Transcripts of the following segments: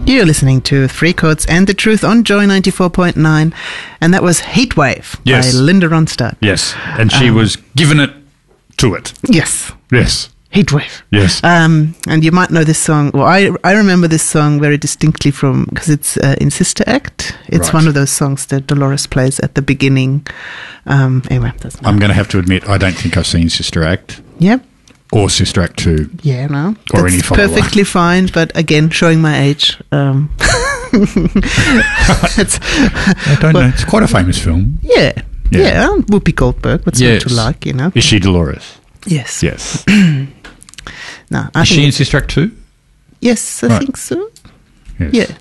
You're listening to Three Chords and the Truth on Joy 94.9, and that was Heatwave by Linda Ronstadt. Yes, and she was giving it to it. Yes. Yes. Heatwave. Yes. And you might know this song. Well, I remember this song very distinctly from, because it's in Sister Act. It's one of those songs that Dolores plays at the beginning. Anyway, doesn't matter. I'm going to have to admit, I don't think I've seen Sister Act. Yep. Or Sister Act 2. Yeah, no. Or any follow-up. Perfectly fine, but again, showing my age. I don't know. It's quite a famous film. Yeah. Whoopi Goldberg. What's not to like, you know? Is she Dolores? Yes. Yes. No, is she in Sister Act 2? Yes, I think so. Yes. Yeah.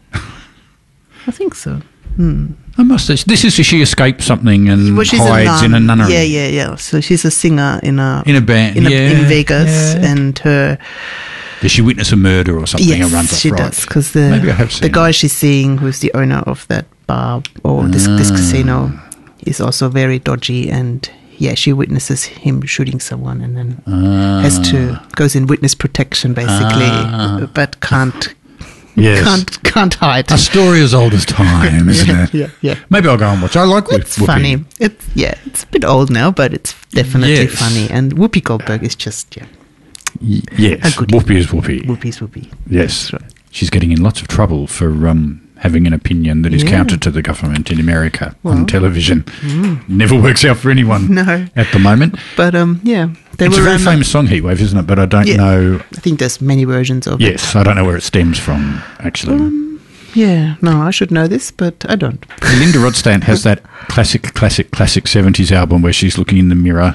I think so. I must say, she escapes something and hides in a nunnery. Yeah. So she's a singer in a band in Vegas, and her. Does she witness a murder or something? Yes, and runs off she does, because the guy she's seeing, who's the owner of that bar or this casino, is also very dodgy, and she witnesses him shooting someone, and then goes in witness protection basically, but can't. Yes. Can't hide. A story as old as time, isn't it? Yeah. Maybe I'll go and watch. I like Whoopi. It's funny. It's a bit old now, but it's definitely funny. And Whoopi Goldberg is just, yes, Whoopi is Whoopi. Whoopi's Whoopi. Yes. Right. She's getting in lots of trouble for having an opinion that is counter to the government in America on television. Never works out for anyone at the moment. But, it's a very famous song, Heatwave, isn't it? But I don't know. I think there's many versions of it. Yes, I don't know where it stems from, actually. No, I should know this, but I don't. Linda Ronstadt has that classic 70s album where she's looking in the mirror.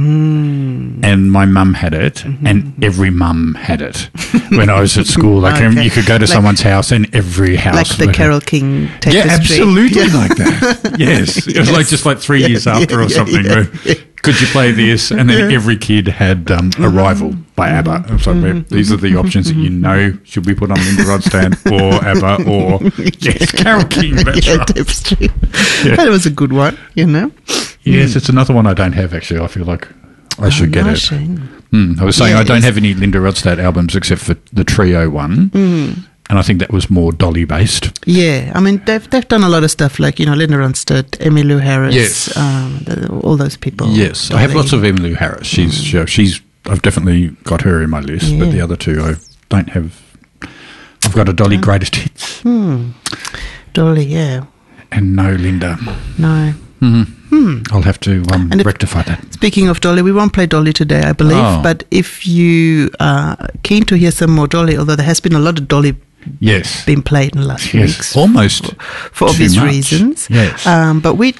And my mum had it, and every mum had it when I was at school. You could go to someo's house, and every house, like the Carole King Tapestry. Yeah, absolutely like that. Yes, it was just 3 years after or something. Could you play this? And then every kid had Arrival by ABBA. It was like, these are the options that should we put on Linda Ronstadt or ABBA or Carole King? That's right. Tapestry. That was a good one, you know. Yes, it's another one I don't have, actually. I feel like I should get it. I was saying I don't have any Linda Ronstadt albums except for the Trio one. And I think that was more Dolly-based. Yeah, I mean, they've done a lot of stuff like, Linda Ronstadt, Emmylou Harris, all those people. Yes, Dolly. I have lots of Emmylou Harris. I've definitely got her in my list, but the other two I don't have. I've got a Dolly Greatest Hits. Dolly, yeah. And no Linda. No. I'll have to rectify that. Speaking of Dolly, we won't play Dolly today, I believe. But if you are keen to hear some more Dolly, although there has been a lot of Dolly being played in the last few weeks. Almost for obvious reasons. Yes. But we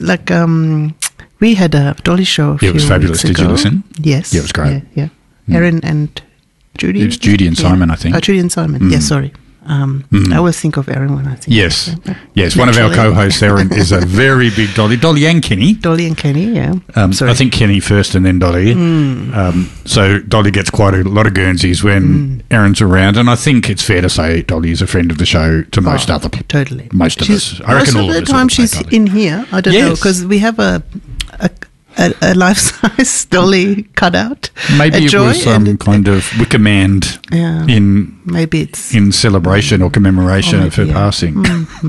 had a Dolly show a few weeks ago. It was fabulous. Did you listen? Yes. Yeah, it was great. Yeah. Erin and Judy. It was Judy and Simon, I think. Oh, Judy and Simon. Yeah, sorry. I always think of Erin when I think Yes. of her. Yes, one of our co-hosts, Erin, is a very big Dolly. Dolly and Kenny. Yeah. I think Kenny first and then Dolly. So Dolly gets quite a lot of Guernseys when Erin's around, and I think it's fair to say Dolly is a friend of the show to most other people. Totally. Most of us. I reckon all of us. Most of the time she's in here, I don't know, because we have a life-size Dolly cutout. Maybe it was some kind of wicker man maybe it's in celebration or commemoration of her passing.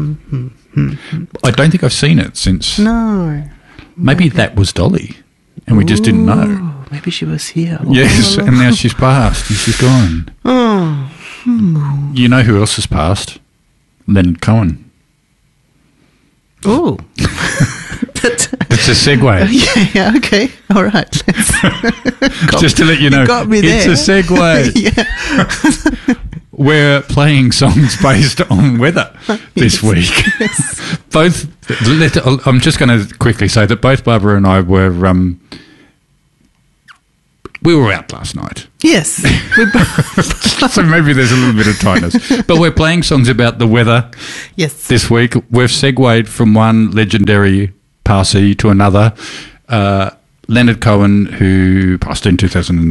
I don't think I've seen it since. No. Maybe that was Dolly, and we just didn't know. Maybe she was here. Yes, and now she's passed and she's gone. You know who else has passed? Leonard Cohen. Oh. It's a segue. Yeah, okay. All right. Just to let you know, got me there. It's a segue. We're playing songs based on weather this week. Yes. I'm just going to quickly say that both Barbara and I were we were out last night. Yes. So maybe there's a little bit of tightness. But we're playing songs about the weather this week. We've segued from one legendary passee to another. Leonard Cohen, who passed in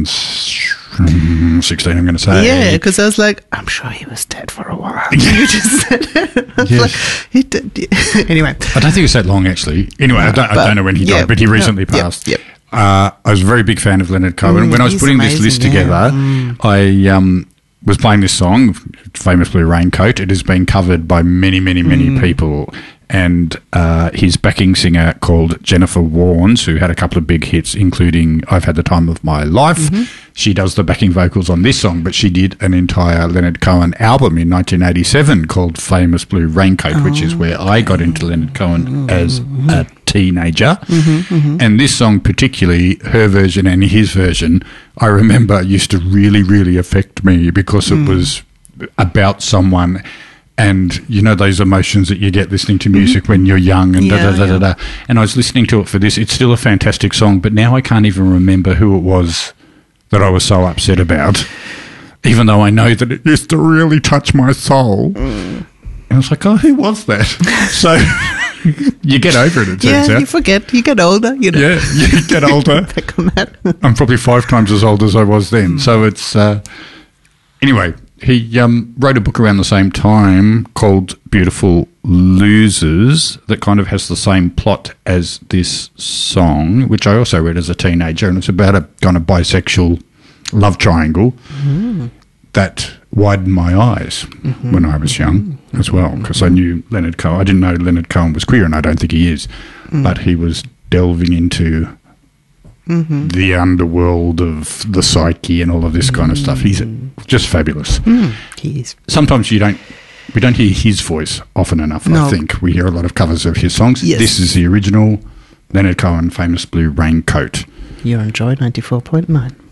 2016, I'm going to say. Yeah, because I was like, I'm sure he was dead for a while. You just said it. I was like, he did. Anyway. I don't think it was that long, actually. Anyway, I don't know when he died, but he recently passed. I was a very big fan of Leonard Cohen. When I was putting this list together, I was playing this song, Famous Blue Raincoat. It has been covered by many, many, many people. And his backing singer called Jennifer Warnes, who had a couple of big hits, including I've Had the Time of My Life. She does the backing vocals on this song, but she did an entire Leonard Cohen album in 1987 called Famous Blue Raincoat, which is where I got into Leonard Cohen as a teenager. And this song particularly, her version and his version, I remember used to really, really affect me because it was about someone. And, you know, those emotions that you get listening to music when you're young and da-da-da-da-da. And I was listening to it for this. It's still a fantastic song, but now I can't even remember who it was that I was so upset about, even though I know that it used to really touch my soul. And I was like, oh, who was that? So you get over it, it turns out. Yeah, you forget. You get older, you know. Yeah, you get older. Back on that. I'm probably 5 times as old as I was then. So it's... anyway... He wrote a book around the same time called Beautiful Losers that kind of has the same plot as this song, which I also read as a teenager, and it's about a kind of bisexual love triangle that widened my eyes when I was young as well, because I knew Leonard Cohen. I didn't know Leonard Cohen was queer, and I don't think he is, but he was delving into the underworld of the psyche and all of this kind of stuff. He's just fabulous. He is. Sometimes we don't hear his voice often enough, I think. We hear a lot of covers of his songs. Yes. This is the original Leonard Cohen, Famous Blue Raincoat. You're on Joy 94.9.